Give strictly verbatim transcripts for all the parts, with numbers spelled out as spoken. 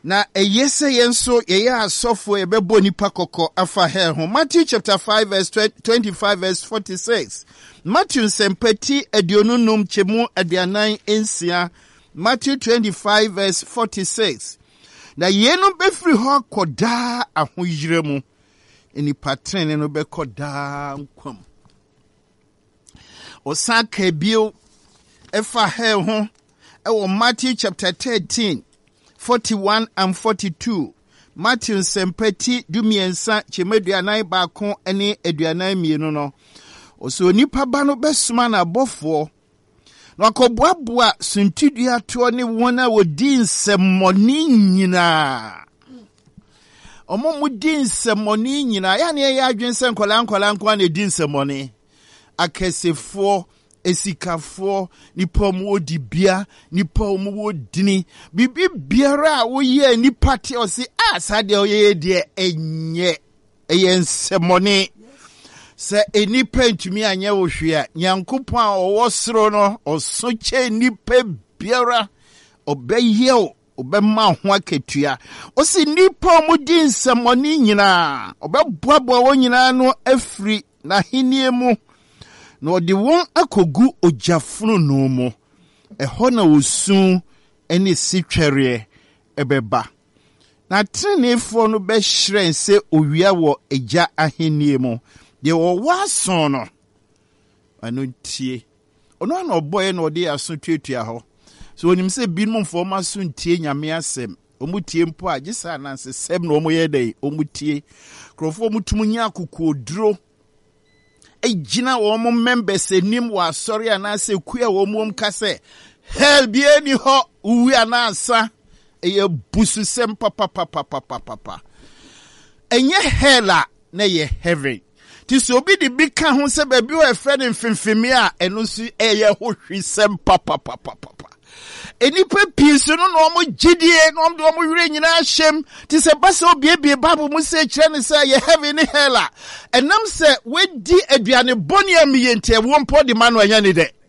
Na eyese yenso ye asofo ebebo nipa koko afa he ho. Matthew chapter five verse twenty-five verse forty-six. Matthew sempeti edionunum chemu adianan ensia. Matthew twenty-five verse forty-six. Na yenu befri ho koda ahoyire mu. Eni patrene no be koda nkwam. Osaka bio efa he ho. Ewo Matthew chapter thirteen. forty-one and forty-two. Matthew sempeti dumiensa chemeduanai bakon ene eduanai mienu no. Oso nipa ba no besuma na bofo. Na akobwabwa suntidua to ne wona wodi nsemmoni nyina. Omo mudi nsemmoni nyina. Ya ne ya adwense nkola nkola nko na di nsemmoni. Akesefo esikafo nipa mu odibia nipa mu odini bibi biara wo ye nipa te o si asade o ye de enye eyensemone se enipa ntumi anya wo hwea nyankopon a owo soro no osoche nipa biara obeye o obema ho aketua o si nipa mu di nsemone nyina obeboabo wo nyina no afri na henie mu no de won akogu ojafunu no mo eho na osun ene sitwere ebeba na trenefo no be hyiren se owia wo eja ahenie mu de wo wason no anu ntie ono na oboye na ode aso tuatua ho so onim se binum fo ma so ntie nyame asem omutie mpo agisa na nsesem na omoye dai omutie krofo mutumunya akokoduro ejina wo mo members enim wa sorry anase kuya wo mo mkase hell bi eni ho uwi anasa eye busu sem papa papa papa papa enye hella na ye heaven ti so bi di bika ho se ba bi o efre ne mfimfimi a eno su eye ho hwisem papa papa papa enipa piso no no mo gidie no mo mo wire nyina hyem ti se ba se obiebie bible mu se kire ne se ye heaven ne hella enam se wedi aduane boni amiyente wo mpo de manu anya ne de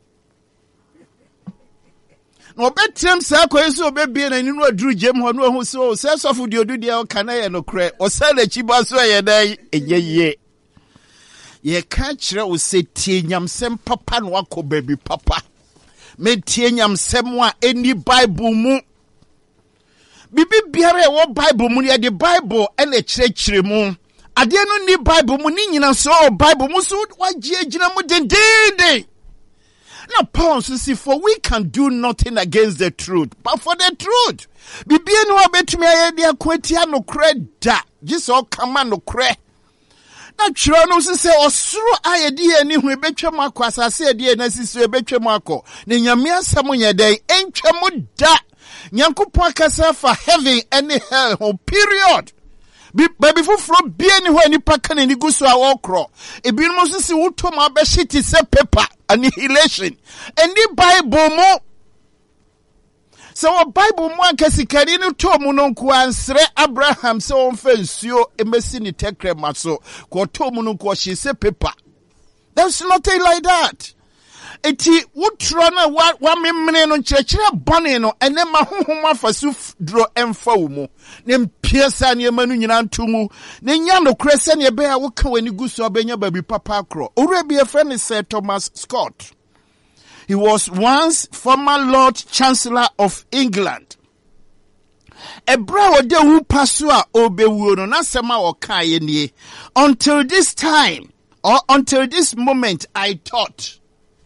no betrem sa akoyeso obebie na ninu aduru jem ho no hu so se sofu de odu de o kana ye no kre o se la chiba so ye dai eyeye ye ka kire o se tie nyamsem papa no akoba bi papa metie nyamsem a eni bible mu bibi biara e wo bible mu ye de bible ene kirekire mu ade no ni bible mu ni nyina so bible mu so wagye agina mu dendende na Paul says for we can do nothing against the truth but for the truth bibi eni wo betumi aye de akwatia no kre da jiso kama no kre na chiro no se osuro ayedi ani hu ebetwem akọ asase edi na sisi ebetwem akọ ne nyame asam nyeden entwem da nyankopon akasa fa heaven and hell ho period baby fufuro bia ni ho ani paka na ni guso a wokro ebinum so se wutom abehiti se paper annihilation and the bible mo so what bible mo ankasikari no to mu no nko ansre Abraham se on fa nsuo emesi ni tekre maso ko to mu no nko hye se paper. There's nothing like that. Eti wutro na wa wa memne no nkyerɛkyerɛ bɔne no ene ma honhom afasu dro emfa wo mu ne mpiesa ne manu nyina ntomu ne nya no krese ne be a wo ka wani guso abenya baby papa akro owura bi a friend is Thomas Scott. He was once former Lord Chancellor of England. Ebra wode wu paso a obewu no na sema okaye nie. Until this time or until this moment I thought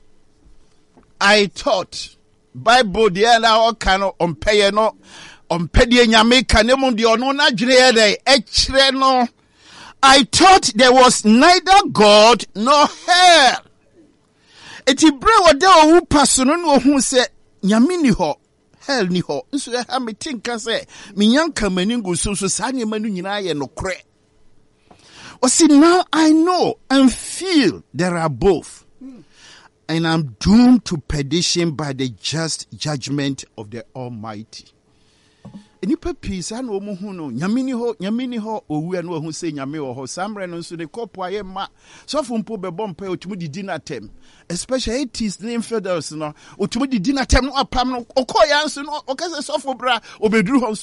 I thought Bible de na o kan ompeye no ompede nyame kanemu de ono na dwere ye dey ekire no. I thought there was neither God nor hell. Eti bre wode owu paso no no hu se nyame ni ho hell ni ho nso ya ha metinka se minyanka maningu so so sa ne manu nyina ye no kre. O see now I know and feel there are both. And I'm doomed to perdition by the just judgment of the Almighty. Enipa peace an omo hu no nyame ni ho nyame ni ho owu an ohu se nyame wo ho samre no nso de kopo aye ma so fompo be bompa otumi didi na tem especially eighties the infidels no otumi didi na tem no apam no okoya nso no okase so fo bra obeduru ho